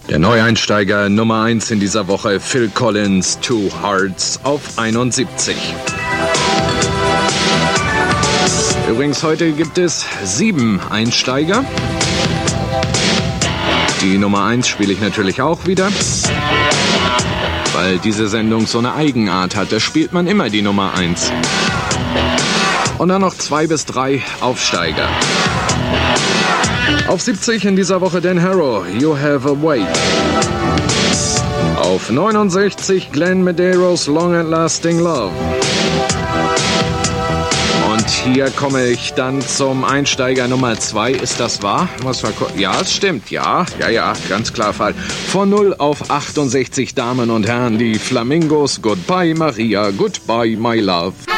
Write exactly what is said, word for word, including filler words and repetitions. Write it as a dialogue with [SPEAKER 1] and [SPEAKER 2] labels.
[SPEAKER 1] Der Neueinsteiger Nummer eins in dieser Woche, Phil Collins, Two Hearts auf einundsiebzig. Übrigens, heute gibt es sieben Einsteiger. Die Nummer eins spiele ich natürlich auch wieder, weil diese Sendung so eine Eigenart hat. Da spielt man immer die Nummer eins. Und dann noch zwei bis drei Aufsteiger. Auf siebzig in dieser Woche Dan Harrow, You Have a Way. Auf neunundsechzig Glenn Medeiros, Long and Lasting Love. Und hier komme ich dann zum Einsteiger Nummer zwei. Ist das wahr? Muss mal gu- ja, es stimmt. Ja, ja, ja, ganz klar Fall. Von null auf achtundsechzig, Damen und Herren, die Flamingos. Goodbye, Maria. Goodbye, my love.